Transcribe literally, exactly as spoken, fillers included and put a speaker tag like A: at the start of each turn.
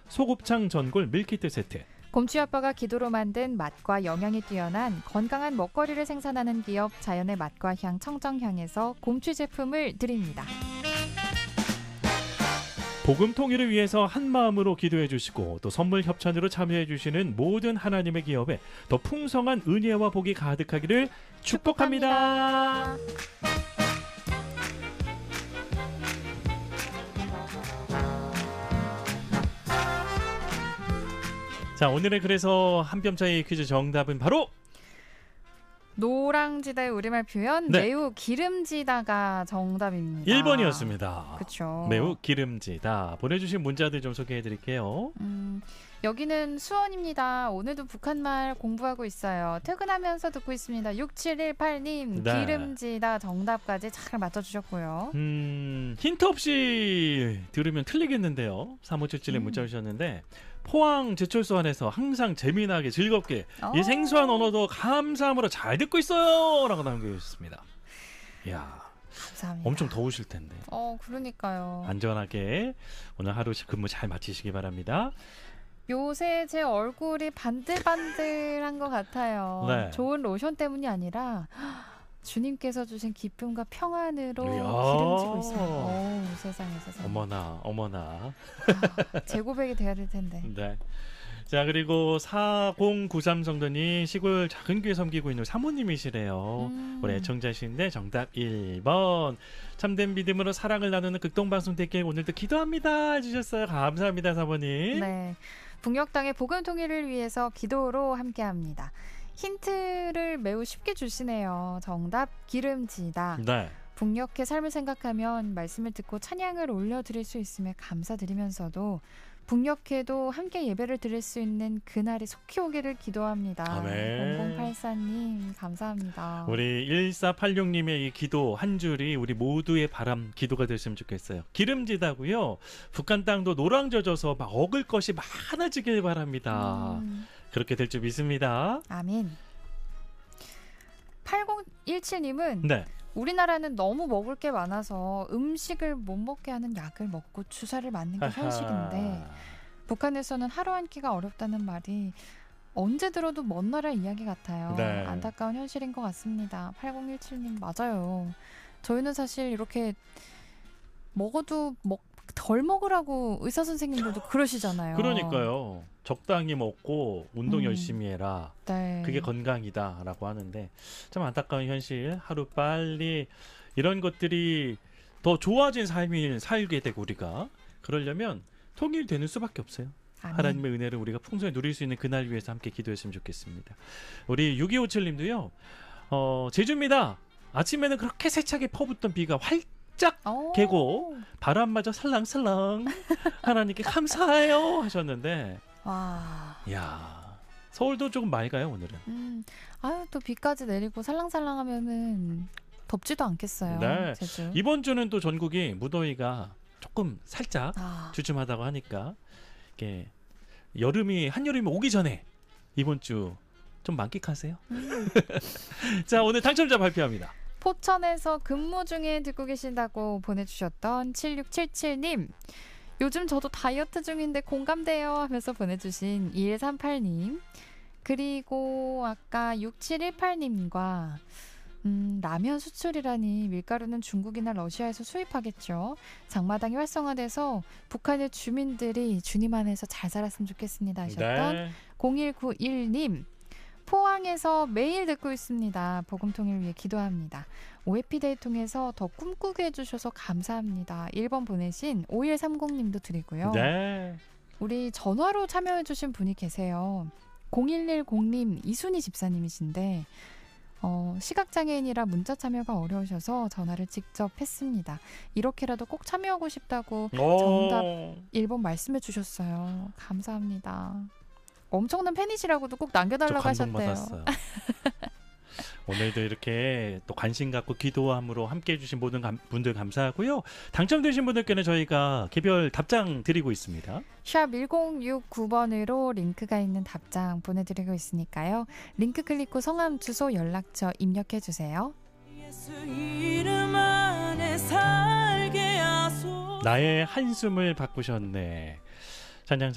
A: 소곱창 전골 밀키트 세트,
B: 곰취 아빠가 기도로 만든 맛과 영양이 뛰어난 건강한 먹거리를 생산하는 기업 자연의 맛과 향 청정향에서 곰취 제품을 드립니다.
A: 복음 통일을 위해서 한 마음으로 기도해 주시고 또 선물 협찬으로 참여해 주시는 모든 하나님의 기업에 더 풍성한 은혜와 복이 가득하기를 축복합니다. 축복합니다. 자, 오늘의 그래서 한 뼘 차이 퀴즈 정답은 바로
B: 노랑지다의 우리말 표현 네. 매우 기름지다가 정답입니다.
A: 일 번이었습니다.
B: 그렇죠.
A: 매우 기름지다. 보내주신 문자들 좀 소개해드릴게요.
B: 음, 여기는 수원입니다. 오늘도 북한말 공부하고 있어요. 퇴근하면서 듣고 있습니다. 육칠일팔 님 네. 기름지다 정답까지 잘 맞춰주셨고요.
A: 음, 힌트 없이 들으면 틀리겠는데요. 삼오칠칠 님 음. 문자 주셨는데 포항 제철소 안에서 항상 재미나게 즐겁게 이 생소한 언어도 감사함으로 잘 듣고 있어요 라고 남겨주셨습니다. 이야,
B: 감사합니다.
A: 엄청 더우실 텐데.
B: 어, 그러니까요.
A: 안전하게 오늘 하루 근무 잘 마치시기 바랍니다.
B: 요새 제 얼굴이 반들반들한 것 같아요. 네. 좋은 로션 때문이 아니라 주님께서 주신 기쁨과 평안으로 이야. 기름지고 있습니다. 오, 세상에 세상에.
A: 어머나 어머나.
B: 아, 제 고백이 돼야 될 텐데.
A: 네. 자, 그리고 사공구삼 성도님 시골 작은 교회 섬기고 있는 사모님이시래요. 음. 우리 애청자신데 정답 일 번. 참된 믿음으로 사랑을 나누는 극동방송 되길 오늘도 기도합니다 해주셨어요. 감사합니다 사모님.
B: 네. 북녘땅의 복음 통일을 위해서 기도로 함께합니다. 힌트를 매우 쉽게 주시네요. 정답 기름지다.
A: 네.
B: 북녘의 삶을 생각하면 말씀을 듣고 찬양을 올려드릴 수 있음에 감사드리면서도 북녘에도 함께 예배를 드릴 수 있는 그날이 속히 오기를 기도합니다.
A: 아멘.
B: 공공팔사 님 감사합니다.
A: 우리 일사팔육 님의 이 기도 한 줄이 우리 모두의 바람 기도가 됐으면 좋겠어요. 기름지다고요. 북한 땅도 노랑 젖어서 막 먹을 것이 많아지길 바랍니다. 음. 그렇게 될 줄 믿습니다.
B: 아멘. 팔공일칠 님은
A: 네.
B: 우리나라는 너무 먹을 게 많아서 음식을 못 먹게 하는 약을 먹고 주사를 맞는 게
A: 아하.
B: 현실인데 북한에서는 하루 한 끼가 어렵다는 말이 언제 들어도 먼 나라 이야기 같아요.
A: 네.
B: 안타까운 현실인 것 같습니다. 팔공일칠 님 맞아요. 저희는 사실 이렇게 먹어도 먹, 덜 먹으라고 의사 선생님들도 그러시잖아요.
A: 그러니까요. 적당히 먹고 운동
B: 음.
A: 열심히 해라.
B: 네.
A: 그게 건강이다 라고 하는데 참 안타까운 현실. 하루 빨리 이런 것들이 더 좋아진 삶을 살게 되고 우리가 그러려면 통일되는 수밖에 없어요. 아멘. 하나님의 은혜를 우리가 풍성히 누릴 수 있는 그날 위해서 함께 기도했으면 좋겠습니다. 우리 육이오칠 님도요. 어, 제주입니다. 아침에는 그렇게 세차게 퍼붓던 비가 활짝 개고 바람마저 살랑살랑 하나님께 감사해요 하셨는데
B: 와.
A: 야, 서울도 조금 맑아요 오늘은.
B: 음, 아유 또 비까지 내리고 살랑살랑하면은 덥지도 않겠어요.
A: 네.
B: 제주.
A: 이번 주는 또 전국이 무더위가 조금 살짝
B: 아.
A: 주춤하다고 하니까 이게 여름이 한여름이 오기 전에 이번 주 좀 만끽하세요. 음. 자, 오늘 당첨자 발표합니다.
B: 포천에서 근무 중에 듣고 계신다고 보내주셨던 칠육칠칠 님. 요즘 저도 다이어트 중인데 공감돼요 하면서 보내주신 이일삼팔 님. 그리고 아까 육칠일팔 님과 음, 라면 수출이라니 밀가루는 중국이나 러시아에서 수입하겠죠. 장마당이 활성화돼서 북한의 주민들이 주님 안에서 잘 살았으면 좋겠습니다 하셨던
A: 네.
B: 공일구일 님. 포항에서 매일 듣고 있습니다. 복음통일을 위해 기도합니다. 오해피데이 통해서 더 꿈꾸게 해주셔서 감사합니다. 일 번 보내신 오일삼공 님도 드리고요.
A: 네.
B: 우리 전화로 참여해주신 분이 계세요. 공일일공 님 이순희 집사님이신데 어, 시각장애인이라 문자 참여가 어려우셔서 전화를 직접 했습니다. 이렇게라도 꼭 참여하고 싶다고
A: 오.
B: 정답 일 번 말씀해 주셨어요. 감사합니다. 엄청난 팬이시라고도 꼭 남겨달라고 하셨대요.
A: 오늘도 이렇게 또 관심 갖고 기도함으로 함께해 주신 모든 감, 분들 감사하고요. 당첨되신 분들께는 저희가 개별 답장 드리고 있습니다.
B: 샵 일공육구 번으로 링크가 있는 답장 보내드리고 있으니까요. 링크 클릭 후 성함, 주소, 연락처 입력해 주세요.
A: 나의 한숨을 바꾸셨네. 찬양